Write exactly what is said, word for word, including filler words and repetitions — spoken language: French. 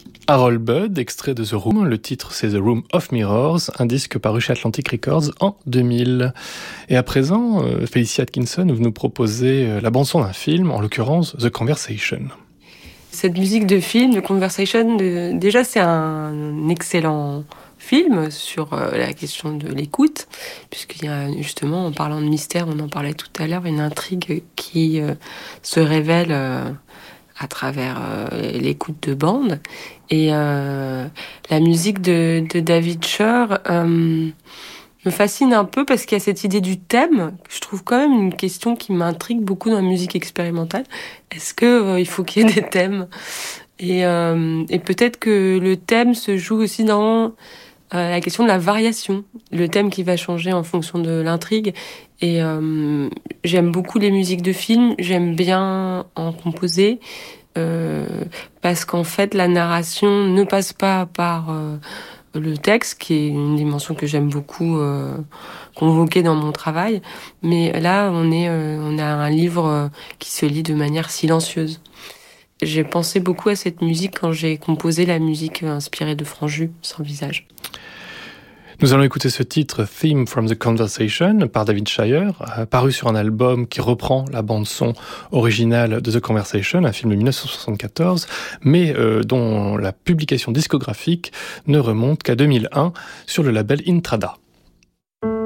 Harold Budd, extrait de The Room. Le titre, c'est The Room of Mirrors, un disque paru chez Atlantic Records en deux mille. Et à présent, euh, Félicia Atkinson, vous nous proposez euh, la bande-son d'un film, en l'occurrence The Conversation. Cette musique de film, The Conversation, de, déjà c'est un excellent film sur euh, la question de l'écoute, puisqu'il y a justement, en parlant de mystère, on en parlait tout à l'heure, une intrigue qui euh, se révèle euh, à travers euh, l'écoute de bande. Et euh, la musique de, de David Sher euh, me fascine un peu parce qu'il y a cette idée du thème. Je trouve quand même une question qui m'intrigue beaucoup dans la musique expérimentale. Est-ce que euh, il faut qu'il y ait des thèmes ? Et, euh, et peut-être que le thème se joue aussi dans euh, la question de la variation. Le thème qui va changer en fonction de l'intrigue. Et euh, j'aime beaucoup les musiques de films. J'aime bien en composer. Euh, parce qu'en fait, la narration ne passe pas par euh, le texte, qui est une dimension que j'aime beaucoup euh, convoquer dans mon travail. Mais là, on est, euh, on a un livre euh, qui se lit de manière silencieuse. J'ai pensé beaucoup à cette musique quand j'ai composé la musique inspirée de Franju, Sans visage. Nous allons écouter ce titre, Theme from the Conversation, par David Shire, paru sur un album qui reprend la bande-son originale de The Conversation, un film de dix-neuf cent soixante-quatorze, mais euh, dont la publication discographique ne remonte qu'à deux mille un sur le label Intrada.